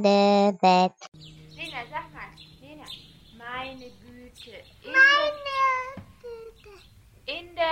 Bett. Lena, sag mal, Lena, meine Güte. In der